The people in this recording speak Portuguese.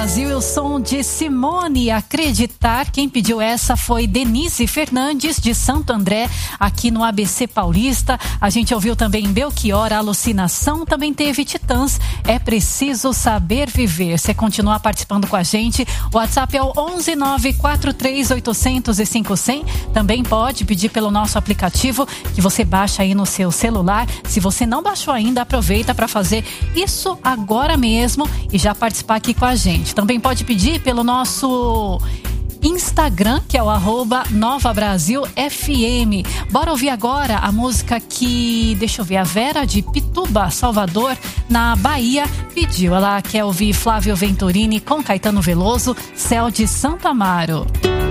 Brasil e o som de Simone, Acreditar. Quem pediu essa foi Denise Fernandes, de Santo André, aqui no ABC Paulista. A gente ouviu também Belchior, Alucinação. Também teve Titãs, É Preciso Saber Viver. Você continua participando com a gente. O WhatsApp é o 11943800500. Também pode pedir pelo nosso aplicativo que você baixa aí no seu celular. Se você não baixou ainda, aproveita para fazer isso agora mesmo e já participar aqui com a gente. Também pode pedir pelo nosso Instagram, que é o @NovaBrasilFM. Bora ouvir agora a música que, deixa eu ver, a Vera de Pituba, Salvador, na Bahia, pediu. Ela quer ouvir Flávio Venturini com Caetano Veloso, Céu de Santo Amaro.